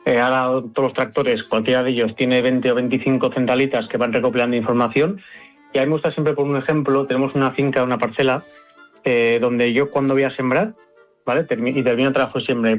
Ahora todos los tractores, cualquiera de ellos, tiene 20 o 25 centralitas que van recopilando información. Y a mí me gusta siempre poner un ejemplo. Tenemos una finca, una parcela, donde yo cuando voy a sembrar, ¿vale? Y termino el trabajo de siembra